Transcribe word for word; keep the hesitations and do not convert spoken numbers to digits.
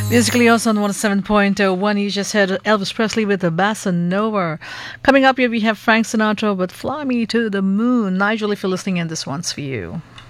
Musically also on one oh seven point one, you just heard Elvis Presley with the Bossa Nova. Coming up here, we have Frank Sinatra with Fly Me to the Moon. Nigel, if you're listening in, this one's for you.